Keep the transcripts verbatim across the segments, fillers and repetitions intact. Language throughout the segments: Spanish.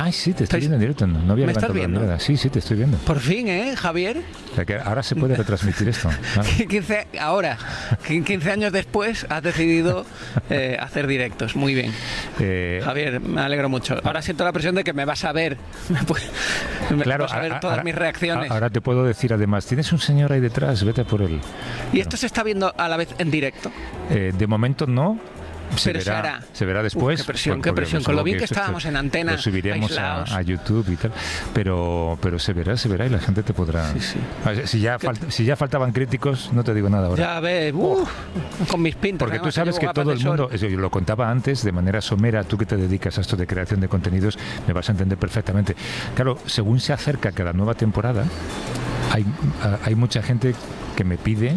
Ay, sí, te estoy viendo en directo. No, no había ¿Me estás levantado viendo? la mirada. Sí, sí, te estoy viendo. Por fin, ¿eh, Javier? O sea, que ahora se puede retransmitir esto. Claro. quince, ahora, quince años después, has decidido eh, hacer directos. Muy bien. Eh, Javier, me alegro mucho. Ahora siento la presión de que me vas a ver. Me claro, vas a ver a, todas ahora, mis reacciones. Ahora te puedo decir además, tienes un señor ahí detrás, vete por él. ¿Y esto se está viendo a la vez en directo? Eh, de momento no. Se Pero verá, se hará. se verá después. Uf, qué presión, por, qué presión. Con lo bien que estábamos en antena, lo subiremos a, a YouTube y tal. Pero, pero se verá, se verá y la gente te podrá. Sí, sí. Ver, si, ya falta, si ya faltaban críticos, no te digo nada ahora. Ya ves, uh, con mis pintas. Porque además, tú sabes que todo el mundo, eso yo lo contaba antes, de manera somera, tú que te dedicas a esto de creación de contenidos, me vas a entender perfectamente. Claro, según se acerca cada nueva temporada, hay, hay mucha gente que me pide.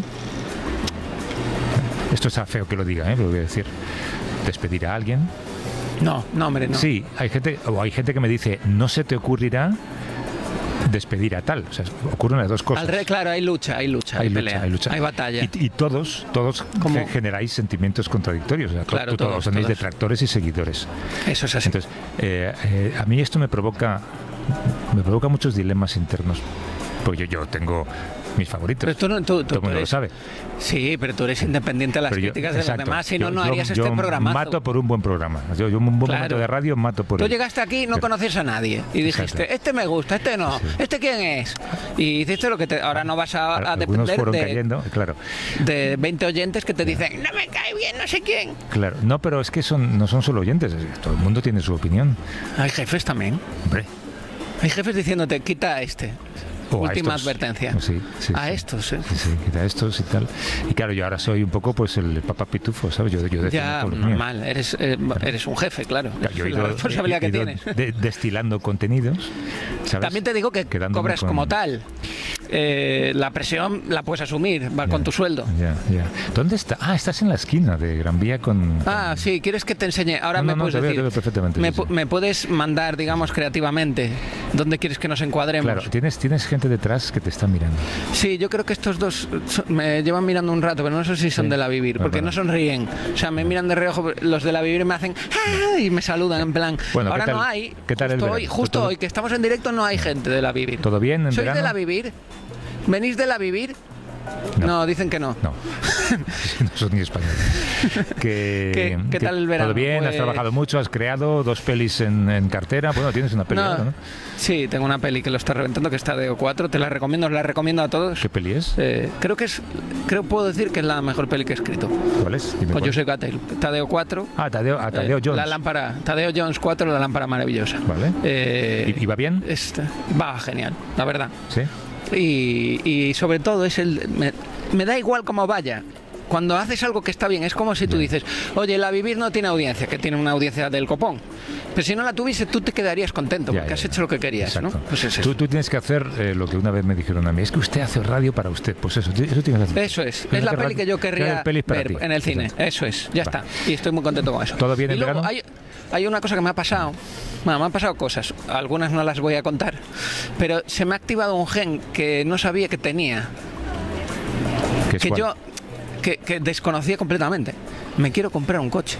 Esto está feo que lo diga, ¿eh? Lo voy a decir. ¿Despedir a alguien? No, no, hombre, no. Sí, hay gente, o hay gente que me dice, no se te ocurrirá despedir a tal. O sea, ocurren las dos cosas. Al re, claro, hay lucha, hay lucha, hay, hay pelea, lucha, hay lucha, hay batalla. Y, y todos, todos ¿Cómo? generáis sentimientos contradictorios. O sea, claro, tú, todos, todos tenéis todos. detractores y seguidores. Eso es así. Entonces, eh, eh, a mí esto me provoca, me provoca muchos dilemas internos. Pues yo, yo tengo mis favoritos. Pero tú no, tú, tú, todo el mundo eres, lo sabe. Sí, pero tú eres independiente de las pero críticas yo, de exacto, los demás, si no, yo, no harías yo, este yo programazo. mato por un buen programa. Yo, yo un buen claro. momento de radio mato por Tú él. llegaste aquí y no pero, conoces a nadie y dijiste, exacto. este me gusta, este no, sí. este quién es. Y hiciste lo que te... Ahora no vas a, a depender fueron de, cayendo, claro. de veinte oyentes que te dicen, no me cae bien, no sé quién. Claro, no, pero es que son no son solo oyentes, todo el mundo tiene su opinión. Hay jefes también. Hombre. Hay jefes diciéndote, quita a este. O Última a estos. advertencia. Sí, sí, a sí. estos, ¿eh? Sí, sí, quita a estos y tal. Y claro, yo ahora soy un poco pues el papá pitufo, ¿sabes? Yo, yo ya, normal, eres, eh, eres un jefe, claro. claro yo he ido, la responsabilidad he, he que ido tienes. De, destilando contenidos, ¿sabes? También te digo que Quedándome cobras con... como tal. Eh, la presión la puedes asumir, va ya, con tu sueldo. Ya, ya. ¿Dónde está? Ah, estás en la esquina de Gran Vía con... con... Ah, sí, ¿quieres que te enseñe? Ahora no, me no, puedes no, te decir... veo, te veo perfectamente. Me, sí, sí. me puedes mandar, digamos, creativamente, ¿dónde quieres que nos encuadremos? Claro, tienes, tienes gente detrás que te está mirando. Sí, yo creo que estos dos me llevan mirando un rato, pero no sé si son sí. de La Vivir, porque bueno. no sonríen. O sea, me miran de reojo, los de La Vivir y me hacen ¡ah! Y me saludan en plan. Bueno, ahora ¿qué tal, no hay. ¿qué tal justo el hoy, justo ¿Todo? hoy, que estamos en directo, no hay gente de La Vivir. ¿Todo bien en ¿Sois verano? de La Vivir? ¿Venís de La Vivir? No. no, dicen que no. No, no son ni españoles. Que, ¿Qué, ¿Qué tal el verano? Todo bien, pues... has trabajado mucho, has creado dos pelis en, en cartera. Bueno, tienes una peli, no, ¿no? Sí, tengo una peli que lo está reventando, que está de O cuatro. Te la recomiendo, os la recomiendo a todos. ¿Qué peli es? Eh, creo que es, creo puedo decir que es la mejor peli que he escrito. ¿Cuál es? Dime Con cuál. Joseph Gatell. Tadeo cuatro. Ah, Tadeo, ah, Tadeo eh, Jones. La lámpara, Tadeo Jones cuatro, la lámpara maravillosa. Vale. Eh, ¿Y, ¿Y va bien? Este, va genial, la verdad. Sí. Y, y sobre todo es el... Me, me da igual cómo vaya. Cuando haces algo que está bien, es como si tú dices, oye, La Vivir no tiene audiencia, que tiene una audiencia del copón. Pero si no la tuviese, tú te quedarías contento, ya, porque ya, has hecho lo que querías, exacto. ¿no? Pues es tú, tú tienes que hacer eh, lo que una vez me dijeron a mí, es que usted hace radio para usted. Pues eso, eso tienes que hacer. Eso es, es la peli radio, que yo querría ver ti. en el cine. Exacto. Eso es, ya Va. está. Y estoy muy contento con eso. ¿Todo bien en y luego verano? Hay, hay una cosa que me ha pasado. Bueno, me han pasado cosas, algunas no las voy a contar, pero se me ha activado un gen que no sabía que tenía. ¿Qué es que cuál? yo que, que desconocía completamente. Me quiero comprar un coche.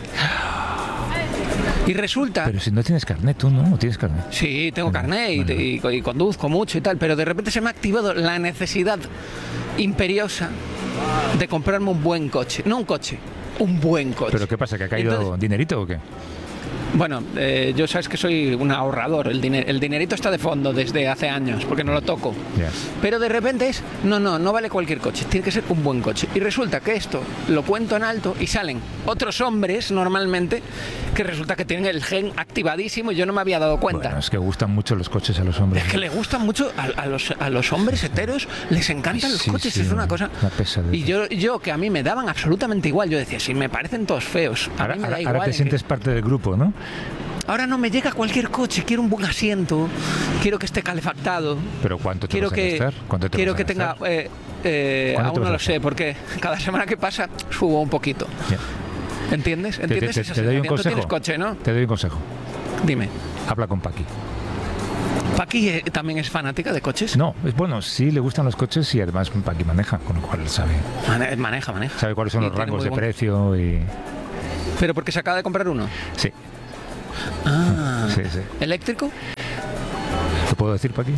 Y resulta... Pero si no tienes carnet, tú no, no tienes carnet. Sí, tengo carnet y, y, y, y conduzco mucho y tal, pero de repente se me ha activado la necesidad imperiosa de comprarme un buen coche. No un coche, un buen coche. ¿Pero qué pasa? ¿Que ha caído Entonces, dinerito o qué? Bueno, eh, yo sabes que soy un ahorrador, el, diner, el dinerito está de fondo desde hace años, porque no lo toco. Yeah. Pero de repente es, no, no, no vale cualquier coche, tiene que ser un buen coche. Y resulta que esto lo cuento en alto y salen otros hombres normalmente que resulta que tienen el gen activadísimo y yo no me había dado cuenta. Bueno, es que gustan mucho los coches a los hombres. Es que le gustan mucho a, a, los, a los hombres heteros, les encantan los sí, coches, sí, es una cosa... Una y yo, yo, que a mí me daban absolutamente igual, yo decía, si me parecen todos feos, a ahora, mí me da ahora, igual. Ahora te sientes que... parte del grupo, ¿no? Ahora no me llega cualquier coche, quiero un buen asiento, quiero que esté calefactado. ¿Pero cuánto te quiero vas a que, gastar? ¿Cuánto te quiero vas a que tenga... gastar? Eh, eh, aún no lo sé, porque cada semana que pasa subo un poquito. Yeah. ¿Entiendes? ¿Entiendes te, te, esa te doy un sensación? consejo. ¿Tú tienes coche, no? Te doy un consejo. Dime. Habla con Paqui. ¿Paqui eh, también es fanática de coches? No, es bueno, sí le gustan los coches y además Paqui maneja, con lo cual sabe. Mane maneja, maneja. Sabe cuáles son y los rangos de buen... precio y... ¿Pero porque se acaba de comprar uno? Sí. Ah, sí, sí. ¿Eléctrico? ¿Lo puedo decir, Paqui?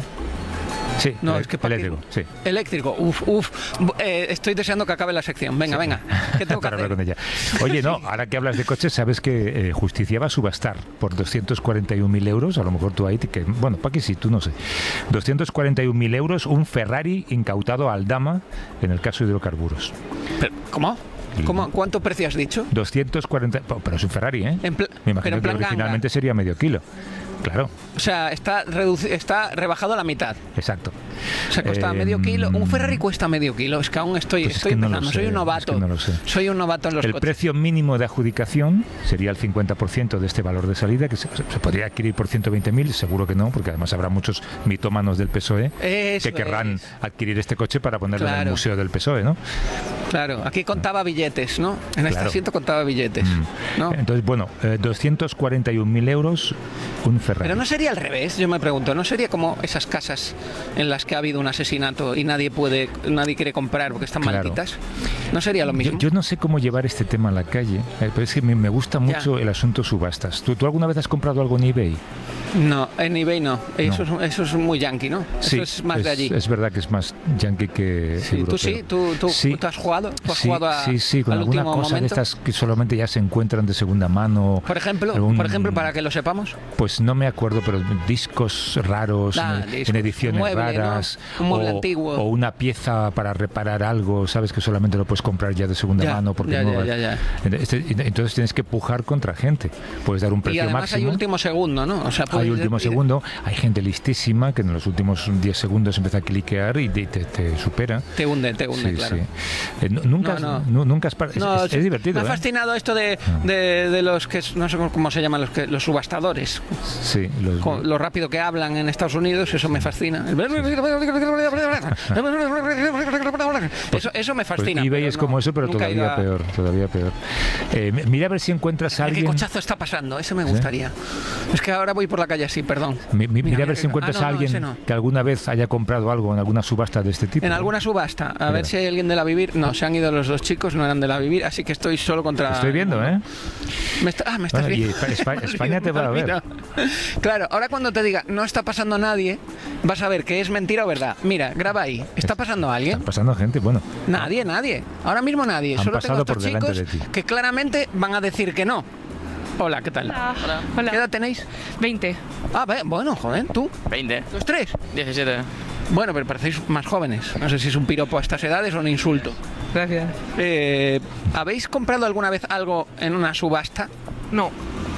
Sí, No, ele- es que Paqui- eléctrico, sí. Eléctrico, uf, uf. Eh, estoy deseando que acabe la sección. Venga, venga. ¿Qué tengo que Para hablar hacer? con ella. Oye, no, ahora que hablas de coches, sabes que eh, Justicia va a subastar por doscientos cuarenta y un mil euros, a lo mejor tú ahí, que, bueno, Paqui sí, tú no sé, doscientos cuarenta y un mil euros, un Ferrari incautado a Aldama en el caso de hidrocarburos. Pero, ¿Cómo? ¿Cómo? ¿Cuánto precio has dicho? doscientos cuarenta, pero es un Ferrari, ¿eh? En pla- Me imagino pero en que plan originalmente ganga. sería medio kilo. Claro, O sea, está, reduci- está rebajado a la mitad. exacto. O sea, costaba Eh, medio kilo. Un Ferrari cuesta medio kilo. Es que aún estoy, Pues es estoy que no lo empezando. sé, Soy un es novato. que no lo sé. Soy un novato en los El coches. precio mínimo de adjudicación sería el cincuenta por ciento de este valor de salida, que se, se podría adquirir por ciento veinte mil, seguro que no, porque además habrá muchos mitómanos del P S O E Eso que querrán es. adquirir este coche para ponerlo en el Claro. museo del P S O E, ¿no? Claro, aquí contaba billetes, ¿no? En este Claro. asiento contaba billetes, Mm. ¿no? Entonces, bueno, eh, doscientos cuarenta y un mil euros, un Ferrari. Pero no sería al revés, yo me pregunto, ¿no sería como esas casas en las que ha habido un asesinato y nadie puede, nadie quiere comprar porque están Claro. malditas? ¿No sería lo Yo, mismo? yo no sé cómo llevar este tema a la calle, eh, pero es que me, me gusta mucho el asunto subastas. ¿Tú, ¿Tú alguna vez has comprado algo en eBay? No, en eBay no. Eso, No. Es, eso es muy yankee, ¿no? Sí, eso es más de allí. Es verdad que es más yankee que Sí, europeo. ¿Tú sí? ¿Tú, tú, Sí. tú has jugado? ¿Tú has sí, jugado a, sí, sí, con al alguna último cosa momento? de estas que solamente ya se encuentran de segunda mano. Por ejemplo, algún- por ejemplo, para que lo sepamos. Pues no me acuerdo, pero discos raros, Ah, en, discos. en ediciones Un mueble, ¿no? raras. Un mueble o, antiguo. o una pieza para reparar algo, sabes que solamente lo puedes comprar ya de segunda Ya, mano porque ya, no ya, va- ya, ya. Este- Entonces tienes que pujar contra gente. Puedes dar un Y precio además máximo. hay último segundo, ¿no? O sea, Hay puedes- último y- segundo, hay gente listísima que en los últimos diez segundos empieza a cliquear y te, te- te supera. Te hunde, te hunde, Sí, claro. sí. Eh, nu- nunca, No, has- no. nu- nunca has par- es, No, es- es divertido, Me ha ¿eh? fascinado esto de, Ah. de, de los que no sé cómo se llaman los que los subastadores, Sí, los- con lo rápido que hablan en Estados Unidos, eso me fascina. Eso, eso me pues fascina. eBay pero es no, como eso, pero nunca he todavía ido a- peor, todavía peor. Eh, mi- mira a ver si encuentras a Mira ¿Qué alguien. cochazo está pasando? Eso me gustaría. Es que ahora voy por la calle así, perdón. Mi- mi- mira, a ver qué- si encuentras ah, no, a no, alguien ese no. que alguna vez haya comprado algo en alguna subasta de este tipo. En alguna subasta, a Mira. ver si hay alguien de la Vivir. No, se han ido los dos chicos, no eran de la Vivir, así que estoy solo contra. Estoy viendo, ¿eh? Me está- ah, me estás Bueno, y viendo. Espa- Espa- España te Me va a ver. olvidado. Claro, ahora cuando te diga no está pasando nadie, vas a ver que es mentira o verdad. Mira, graba ahí. ¿Está pasando alguien? Está pasando gente, bueno. Nadie, nadie. Ahora mismo nadie. Han Solo tengo pasado por estos delante chicos de ti. que claramente van a decir que no. Hola, ¿qué tal? Hola. Hola. ¿Qué edad tenéis? veinte. Ah, ve- bueno, joder, ¿tú? veinte. ¿Los tres? diecisiete. Bueno, pero parecéis más jóvenes. No sé si es un piropo a estas edades o un insulto. Gracias. Eh, ¿Habéis comprado alguna vez algo en una subasta? No.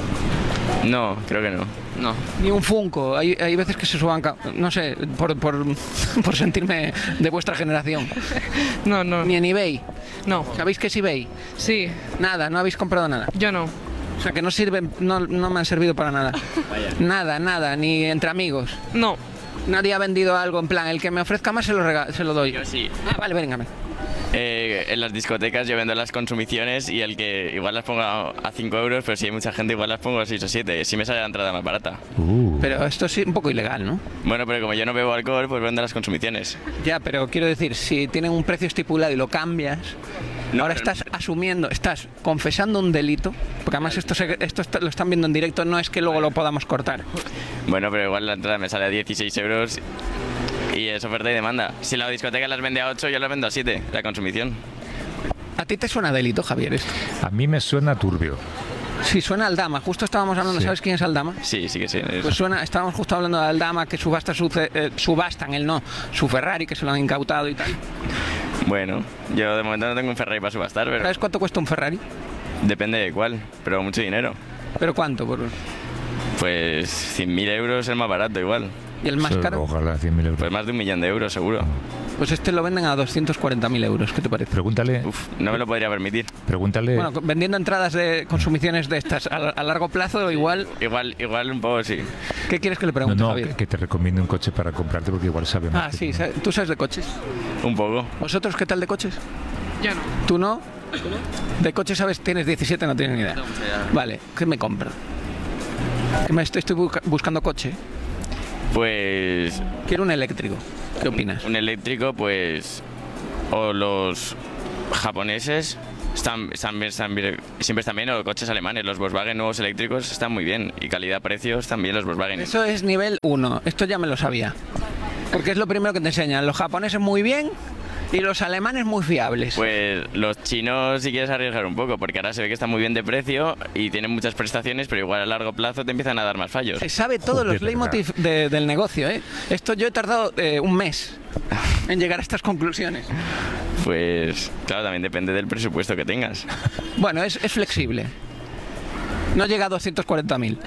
No, creo que no. No. Ni un Funko. Hay, hay veces que se suban... ca- No sé, por, por, por sentirme de vuestra generación. No, no. Ni en eBay. No. ¿Sabéis qué es eBay? Sí. Nada, no habéis comprado nada. Yo no. O sea, que no sirven, no, no me han servido para nada. Nada, nada, ni entre amigos. No. Nadie ha vendido algo en plan, el que me ofrezca más se lo, rega- se lo doy. Yo sí. Ah, vale, véngame. Eh, en las discotecas yo vendo las consumiciones y el que igual las pongo a cinco euros, pero si hay mucha gente igual las pongo a seis o siete. Si me sale la entrada más barata. Uh. Pero esto es un poco ilegal, ¿no? Bueno, pero como yo no bebo alcohol, pues vendo las consumiciones. Ya, pero quiero decir, si tienen un precio estipulado y lo cambias, No, ahora pero- estás asumiendo, estás confesando un delito, porque además esto, se- esto está- lo están viendo en directo, no es que luego lo podamos cortar. Bueno, pero igual la entrada me sale a dieciséis euros y es oferta y demanda. Si la discoteca las vende a ocho, yo las vendo a siete, la consumición. ¿A ti te suena delito, Javier, esto? A mí me suena turbio. Sí, suena Aldama. Justo estábamos hablando, Sí. ¿sabes quién es Aldama? Sí, sí que sí. es- Pues suena, estábamos justo hablando de Aldama, que subasta su, ce- eh, subastan, él no, su Ferrari, que se lo han incautado y tal. Bueno, yo de momento no tengo un Ferrari para subastar, pero ¿Sabes cuánto cuesta un Ferrari? depende de cuál, pero mucho dinero. ¿Pero cuánto? Por... Pues cien mil euros es el más barato igual. ¿Y el más Sí, caro? Ojalá, cien mil euros. Pues más de un millón de euros seguro. Pues este lo venden a doscientos cuarenta mil euros, ¿qué te parece? Pregúntale, Uf, no me lo podría permitir. pregúntale. Bueno, vendiendo entradas de consumiciones de estas a, a largo plazo, igual, Igual, igual un poco sí. ¿qué quieres que le no, pregunte, no, Javier? que, que te recomiende un coche para comprarte porque igual sabe más. Ah, que sí, tú. sa- ¿tú sabes de coches? Un poco. ¿Vosotros qué tal de coches? Yo no. ¿Tú no? ¿De coches sabes? Tienes diecisiete, no tienes ni idea. Vale, ¿qué me compro? Que me estoy, estoy busca- buscando coche. Pues Quiero un eléctrico. ¿Qué opinas? un eléctrico, pues. O los japoneses Están, están, bien- están bien- siempre están bien, los coches alemanes, los Volkswagen nuevos eléctricos están muy bien. Y calidad-precio están bien los Volkswagen. Eso es nivel uno. Esto ya me lo sabía. Porque es lo primero que te enseñan. Los japoneses muy bien y los alemanes muy fiables. Pues los chinos si quieres arriesgar un poco, porque ahora se ve que están muy bien de precio y tienen muchas prestaciones, pero igual a largo plazo te empiezan a dar más fallos. Se sabe todos Joder, los leitmotiv de- del negocio, ¿eh? Esto yo he tardado eh, un mes en llegar a estas conclusiones. Pues claro, también depende del presupuesto que tengas. Bueno, es, es flexible. No llega a doscientos cuarenta mil.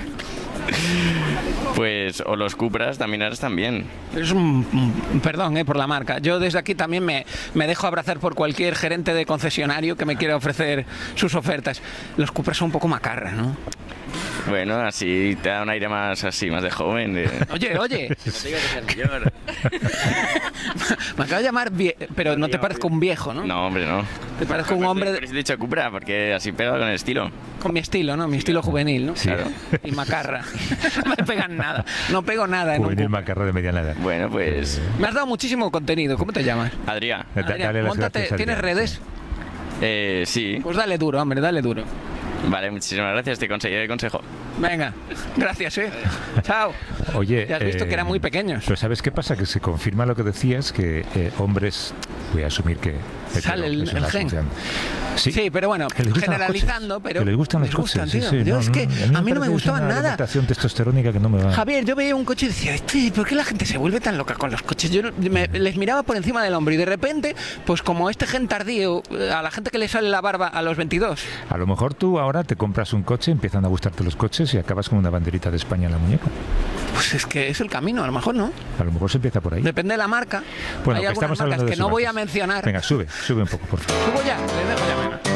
Pues o los Cupras también ahora están bien. Es un, un- perdón eh, por la marca. Yo desde aquí también me, me dejo abrazar por cualquier gerente de concesionario que me quiera ofrecer sus ofertas. Los Cupras son un poco macarra, ¿no? Bueno, así te da un aire más así, más de joven. de- Oye, oye, No te digas que seas mayor. me acaba de llamar vie pero no te parezco un viejo, ¿no? No, hombre, no. Te parezco un hombre Por de- eso te he dicho Cupra, porque así pega con el estilo. con mi estilo, ¿no? Mi estilo juvenil, ¿no? Sí. Claro. Y macarra. No me pegan nada. No pego nada en un Juvenil Cupra. macarra de mediana edad. Bueno, pues Me has dado muchísimo contenido. ¿Cómo te llamas? Adrián. Da- Adrián, dale las móntate. gracias, ¿Tienes Adrián, redes? sí. Eh, sí. Pues dale duro, hombre, dale duro. Vale, muchísimas gracias, te conseguiré el consejo. Venga, gracias, ¿eh? Chao. Oye, Ya has visto eh, que eran muy pequeños. Pero ¿sabes qué pasa? Que se confirma lo que decías, que eh, hombres, voy a asumir que... Sale el- es el una gen. asunción. Sí, Sí, pero bueno, que les gustan los generalizando, coches, pero que les gustan los les coches, gustan, sí, tío. sí, Yo es que a mí no me parece gustaban una nada. alimentación testosterónica que no me va. Javier, yo veía un coche y decía, "Este, ¿por qué la gente se vuelve tan loca con los coches?" Yo no- me- les miraba por encima del hombro y de repente, pues como este gen tardío, eh, a la gente que le sale la barba a los veintidós, A lo mejor tú ahora te compras un coche, empiezan a gustarte los coches y acabas con una banderita de España en la muñeca. pues es que es el camino, a lo mejor no. A lo mejor se empieza por ahí. Depende de la marca. Bueno, Hay que algunas estamos marcas hablando de que no voy a subastas. mencionar. Venga, sube, sube un poco, por favor. Subo ya, le dejo ya. venga.